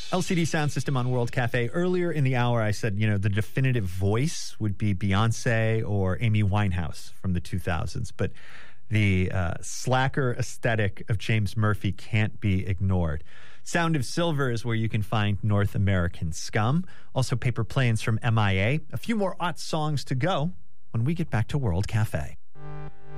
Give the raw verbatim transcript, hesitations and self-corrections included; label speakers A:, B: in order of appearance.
A: L C D Sound System on World Cafe. Earlier in the hour, I said, you know, the definitive voice would be Beyonce or Amy Winehouse from the two thousands. But the uh, slacker aesthetic of James Murphy can't be ignored. Sound of Silver is where you can find North American Scum. Also Paper Planes from M I A. A few more aught songs to go when we get back to World Cafe.